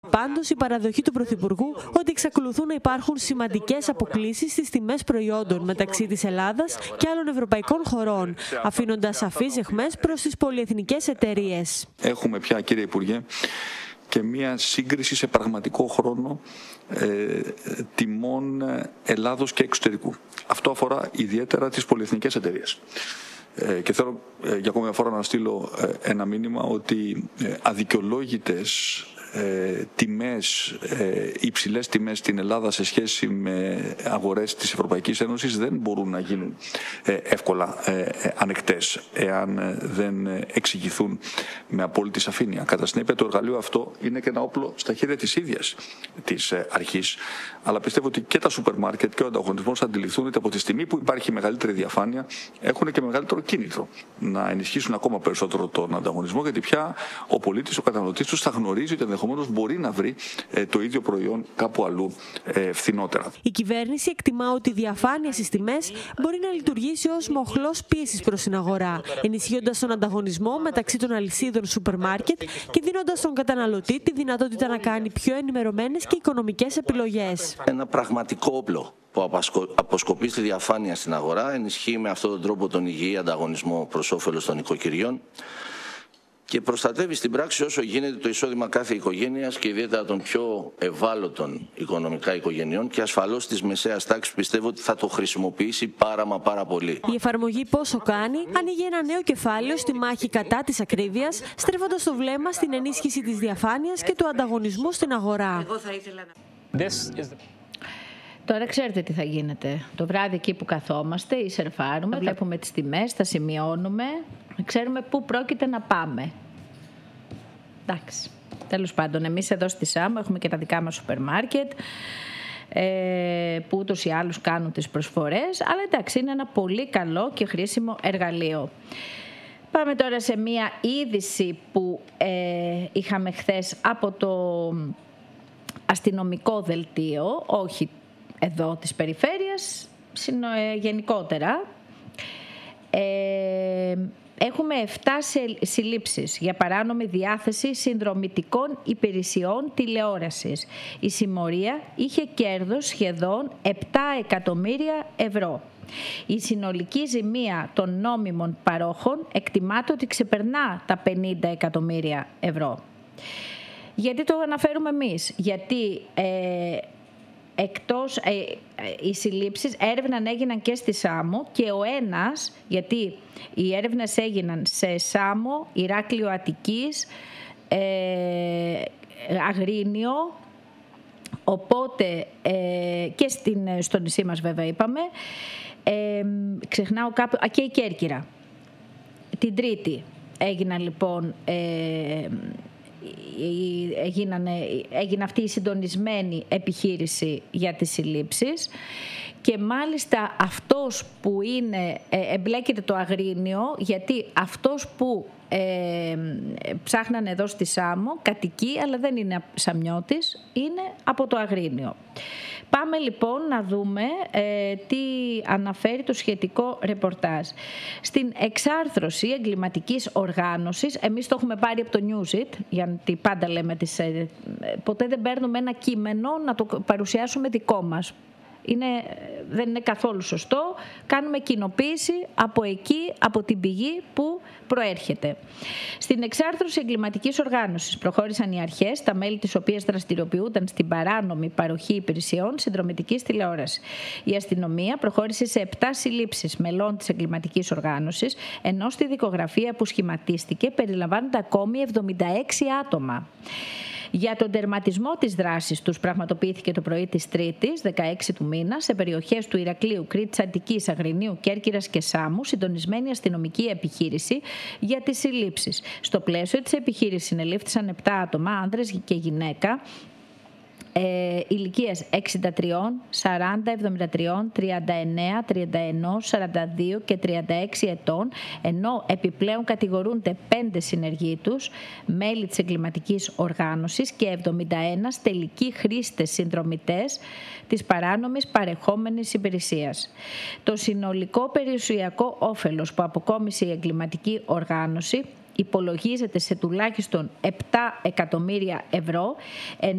Πάντως, η παραδοχή του Πρωθυπουργού ότι εξακολουθούν να υπάρχουν σημαντικές αποκλίσεις στις τιμές προϊόντων μεταξύ της Ελλάδας και άλλων ευρωπαϊκών χωρών, αφήνοντας σαφείς αιχμές προς τις πολυεθνικές εταιρείες. Έχουμε πια, κύριε Υπουργέ, και μία σύγκριση σε πραγματικό χρόνο τιμών Ελλάδος και εξωτερικού. Αυτό αφορά ιδιαίτερα τις πολυεθνικές εταιρείες. Και θέλω για ακόμη μια φορά να στείλω ένα μήνυμα ότι αδικαιολόγητες τιμές, υψηλές τιμές στην Ελλάδα σε σχέση με αγορές της Ευρωπαϊκής Ένωσης δεν μπορούν να γίνουν εύκολα ανεκτές εάν δεν εξηγηθούν με απόλυτη σαφήνεια. Κατά συνέπεια, το εργαλείο αυτό είναι και ένα όπλο στα χέρια της ίδιας της αρχής, αλλά πιστεύω ότι και τα σούπερ μάρκετ και ο ανταγωνισμός θα αντιληφθούν ότι από τη στιγμή που υπάρχει μεγαλύτερη διαφάνεια έχουν και μεγαλύτερο κίνητρο να ενισχύσουν ακόμα περισσότερο τον ανταγωνισμό, γιατί πια ο πολίτης, ο καταναλωτής τους θα γνωρίζει ότι ενδεχομένως μπορεί να βρει το ίδιο προϊόν κάπου αλλού φθηνότερα. Η κυβέρνηση εκτιμά ότι η διαφάνεια στις τιμές μπορεί να λειτουργήσει ως μοχλός πίεσης προς την αγορά, ενισχύοντας τον ανταγωνισμό μεταξύ των αλυσίδων σούπερ μάρκετ και δίνοντας στον καταναλωτή τη δυνατότητα να κάνει πιο ενημερωμένες και οικονομικές επιλογές. Ένα πραγματικό όπλο που αποσκοπεί στη διαφάνεια στην αγορά, ενισχύει με αυτόν τον τρόπο τον υγιή ανταγωνισμό προς όφελος των οικοκυριών και προστατεύει στην πράξη όσο γίνεται το εισόδημα κάθε οικογένειας και ιδιαίτερα των πιο ευάλωτων οικονομικά οικογενειών και ασφαλώς της μεσαίας τάξης που πιστεύω ότι θα το χρησιμοποιήσει πάρα πολύ. Η εφαρμογή Πόσο κάνει ανοίγει ένα νέο κεφάλαιο στη μάχη κατά της ακρίβειας, στρέφοντας το βλέμμα στην ενίσχυση της διαφάνειας και του ανταγωνισμού στην αγορά. Τώρα ξέρετε τι θα γίνεται. Το βράδυ εκεί που καθόμαστε ή σερφάρουμε, βλέπουμε τις τιμές, τα σημειώνουμε, ξέρουμε πού πρόκειται να πάμε. Εντάξει. Τέλος πάντων, εμείς εδώ στη ΣΑΜΟ έχουμε και τα δικά μας σούπερ μάρκετ, που ούτως ή άλλως κάνουν τις προσφορές, αλλά εντάξει, είναι ένα πολύ καλό και χρήσιμο εργαλείο. Πάμε τώρα σε μία είδηση που είχαμε χθες από το αστυνομικό δελτίο, όχι εδώ της περιφέρειας, γενικότερα. Έχουμε 7 συλλήψεις για παράνομη διάθεση συνδρομητικών υπηρεσιών τηλεόρασης. Η συμμορία είχε κέρδος σχεδόν 7 εκατομμύρια ευρώ. Η συνολική ζημία των νόμιμων παρόχων εκτιμάται ότι ξεπερνά τα 50 εκατομμύρια ευρώ. Γιατί το αναφέρουμε εμείς? Γιατί εκτός οι συλλήψεις έγιναν και στη Σάμο και ο ένας, γιατί οι έρευνες έγιναν σε Σάμο, Ηράκλειο Αττικής, Αγρίνιο, οπότε και στο νησί μας βέβαια είπαμε, ξεχνάω κάπου, και η Κέρκυρα. Την Τρίτη έγιναν λοιπόν έγινε αυτή η συντονισμένη επιχείρηση για τις συλλήψεις και μάλιστα αυτός που εμπλέκεται το Αγρίνιο, γιατί αυτός που ψάχνανε εδώ στη Σάμο κατοικεί, αλλά δεν είναι Σαμιώτης, είναι από το Αγρίνιο. Πάμε λοιπόν να δούμε τι αναφέρει το σχετικό ρεπορτάζ. Στην εξάρθρωση εγκληματικής οργάνωσης, εμείς το έχουμε πάρει από το Newsit, γιατί πάντα λέμε ποτέ δεν παίρνουμε ένα κείμενο να το παρουσιάσουμε δικό μας. Δεν είναι καθόλου σωστό. Κάνουμε κοινοποίηση από εκεί, από την πηγή που προέρχεται. Στην εξάρθρωση εγκληματικής οργάνωσης προχώρησαν οι αρχές, τα μέλη της οποίας δραστηριοποιούνταν στην παράνομη παροχή υπηρεσιών συνδρομητικής τηλεόρασης. Η αστυνομία προχώρησε σε 7 συλλήψεις μελών της εγκληματικής οργάνωσης, ενώ στη δικογραφία που σχηματίστηκε περιλαμβάνονται ακόμη 76 άτομα. Για τον τερματισμό της δράσης τους πραγματοποιήθηκε το πρωί της Τρίτης, 16 του μήνα, σε περιοχές του Ηρακλείου, Κρήτης, Αττικής, Αγρινίου, Κέρκυρας και Σάμου, συντονισμένη αστυνομική επιχείρηση για τις συλλήψεις. Στο πλαίσιο της επιχείρησης συνελήφθησαν 7 άτομα, άνδρες και γυναίκα, ηλικίες 63, 40, 73, 39, 31, 42 και 36 ετών, ενώ επιπλέον κατηγορούνται 5 συνεργοί τους, μέλη της εγκληματικής οργάνωσης και 71 τελικοί χρήστες συνδρομητές της παράνομης παρεχόμενης υπηρεσίας. Το συνολικό περιουσιακό όφελος που αποκόμισε η εγκληματική οργάνωση υπολογίζεται σε τουλάχιστον 7 εκατομμύρια ευρώ,